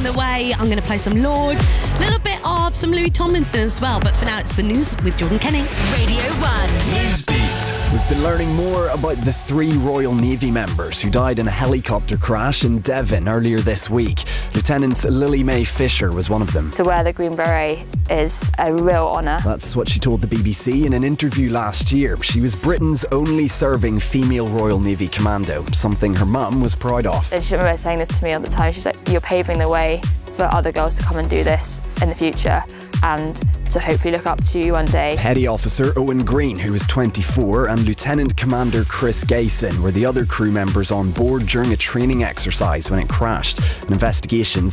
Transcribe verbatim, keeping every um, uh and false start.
on the way. I'm going to play some Lorde, a little bit of some Louis Tomlinson as well. But for now, it's the news with Jordan Kenny. Radio one. Newsbeat. We've been learning more about the three Royal Navy members who died in a helicopter crash in Devon earlier this week. Lieutenant Lily Mae Fisher was one of them. To wear the Green Beret is a real honour. That's what she told the B B C in an interview last year. She was Britain's only serving female Royal Navy commando, something her mum was proud of. I just remember saying this to me all the time. She's like, you're paving the way for other girls to come and do this in the future, and to hopefully look up to you one day. Petty Officer Owen Green, who was twenty-four, and Lieutenant Commander Chris Gayson were the other crew members on board during a training exercise when it crashed. An investigation